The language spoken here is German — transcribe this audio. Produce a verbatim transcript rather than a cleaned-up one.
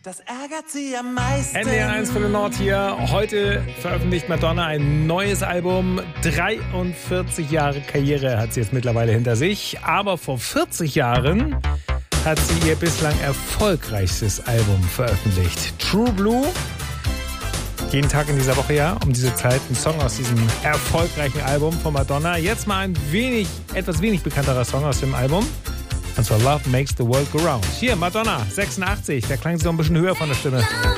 Das ärgert sie am meisten. N D R eins für den Nord hier. Heute veröffentlicht Madonna ein neues Album. dreiundvierzig Jahre Karriere hat sie jetzt mittlerweile hinter sich. Aber vor vierzig Jahren hat sie ihr bislang erfolgreichstes Album veröffentlicht. True Blue. Jeden Tag in dieser Woche ja, um diese Zeit, ein Song aus diesem erfolgreichen Album von Madonna. Jetzt mal ein wenig, etwas wenig bekannterer Song aus dem Album. Und zwar Love Makes the World Go Round. Hier, Madonna, sechsundachtzig. Da klang sie noch ein bisschen höher von der Stimme.